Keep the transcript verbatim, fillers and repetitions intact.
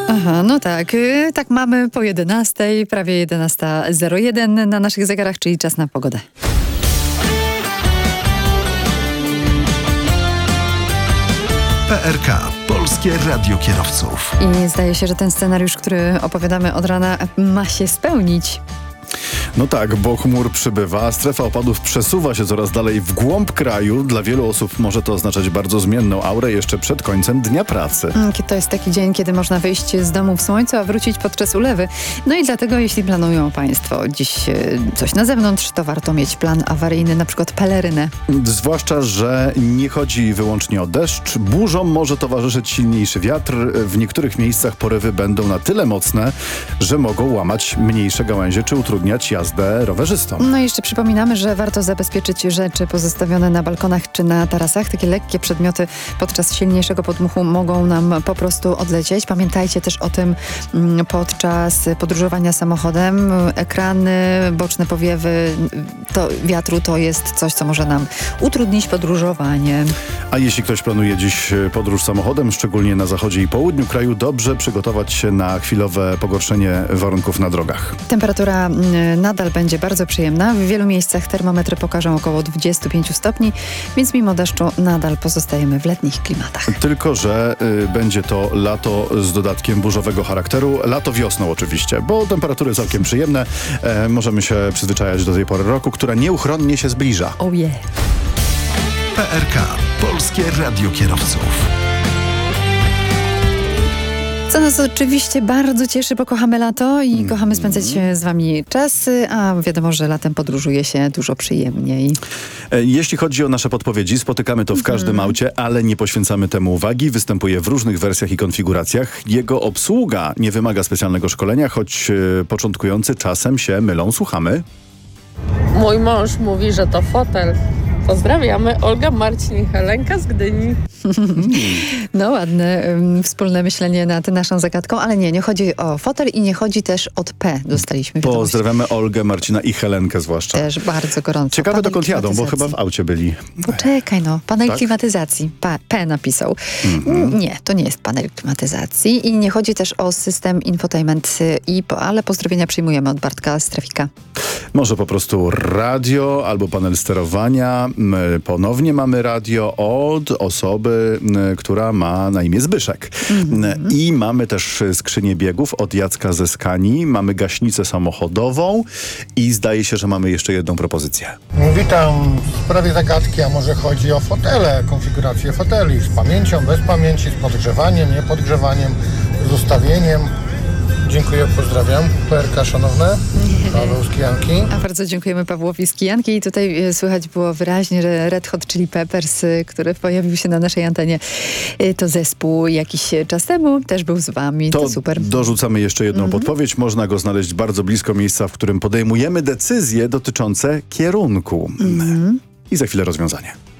Aha, no tak. y, Tak mamy po jedenastej, prawie jedenasta zero jeden na naszych zegarach, czyli czas na pogodę. P R K. Polskie Radio Kierowców. I zdaje się, że ten scenariusz, który opowiadamy od rana, ma się spełnić. No tak, bo chmur przybywa, strefa opadów przesuwa się coraz dalej w głąb kraju. Dla wielu osób może to oznaczać bardzo zmienną aurę jeszcze przed końcem dnia pracy. Mm, To jest taki dzień, kiedy można wyjść z domu w słońcu, a wrócić podczas ulewy. No i dlatego, jeśli planują Państwo dziś e, coś na zewnątrz, to warto mieć plan awaryjny, na przykład pelerynę. Zwłaszcza, że nie chodzi wyłącznie o deszcz. Burzom może towarzyszyć silniejszy wiatr. W niektórych miejscach porywy będą na tyle mocne, że mogą łamać mniejsze gałęzie czy utrudniać jazdę rowerzystom. No i jeszcze przypominamy, że warto zabezpieczyć rzeczy pozostawione na balkonach czy na tarasach. Takie lekkie przedmioty podczas silniejszego podmuchu mogą nam po prostu odlecieć. Pamiętajcie też o tym mm, podczas podróżowania samochodem. Ekrany, boczne powiewy to, wiatru to jest coś, co może nam utrudnić podróżowanie. A jeśli ktoś planuje dziś podróż samochodem, szczególnie na zachodzie i południu kraju, dobrze przygotować się na chwilowe pogorszenie warunków na drogach. Temperatura mm, nadal będzie bardzo przyjemna. W wielu miejscach termometry pokażą około dwadzieścia pięć stopni, więc mimo deszczu nadal pozostajemy w letnich klimatach. Tylko że y, będzie to lato z dodatkiem burzowego charakteru. Lato wiosną oczywiście, bo temperatury całkiem przyjemne. E, możemy się przyzwyczajać do tej pory roku, która nieuchronnie się zbliża. Oh yeah. P R K. Polskie Radio Kierowców. Co nas oczywiście bardzo cieszy, bo kochamy lato i kochamy spędzać z wami czas, a wiadomo, że latem podróżuje się dużo przyjemniej. E, jeśli chodzi o nasze podpowiedzi, spotykamy to w każdym aucie, ale nie poświęcamy temu uwagi. Występuje w różnych wersjach i konfiguracjach. Jego obsługa nie wymaga specjalnego szkolenia, choć e, początkujący czasem się mylą. Słuchamy. Mój mąż mówi, że to fotel. Pozdrawiamy, Olga, Marcin i Helenka z Gdyni. No ładne ym, wspólne myślenie nad naszą zagadką, ale nie, nie chodzi o fotel i nie chodzi też od P. Dostaliśmy wiadomość. Pozdrawiamy Olgę, Marcina i Helenkę zwłaszcza. Też bardzo gorąco. Ciekawe Panel dokąd jadą, bo klimatyzacji. chyba w aucie byli. Poczekaj no, panel Tak? klimatyzacji. Pa, P napisał. Mm, Nie, to nie jest panel klimatyzacji i nie chodzi też o system infotainment, y, i po, ale pozdrowienia przyjmujemy od Bartka z Trafika. Może po prostu radio albo panel sterowania. My ponownie mamy radio od osoby, m, która ma na imię Zbyszek. Mm-hmm. I mamy też skrzynię biegów od Jacka ze Skanii. Mamy gaśnicę samochodową i zdaje się, że mamy jeszcze jedną propozycję. Witam. W sprawie zagadki, a może chodzi o fotele, konfigurację foteli z pamięcią, bez pamięci, z podgrzewaniem, niepodgrzewaniem, z ustawieniem. Dziękuję, pozdrawiam. P R K szanowne, Paweł z Kijanki. A bardzo dziękujemy Pawłowi z Kijanki i tutaj y, słychać było wyraźnie, że Red Hot Chili Peppers, y, który pojawił się na naszej antenie, y, to zespół jakiś czas temu, też był z wami, to, To super. dorzucamy jeszcze jedną podpowiedź. Można go znaleźć bardzo blisko miejsca, w którym podejmujemy decyzje dotyczące kierunku. I za chwilę rozwiązanie.